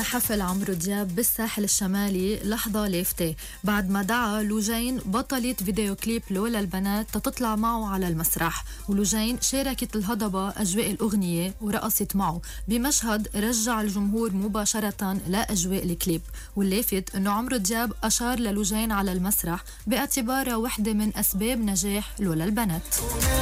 حفل عمرو دياب بالساحل الشمالي لحظة لافتة بعد ما دعا لوجين بطلة فيديو كليب لولا البنات تطلع معه على المسرح، ولوجين شاركت الهضبة أجواء الأغنية ورقصت معه بمشهد رجع الجمهور مباشرة لأجواء الكليب. واللافت أنه عمرو دياب أشار للوجين على المسرح باعتبارها وحدة من أسباب نجاح لولا البنات.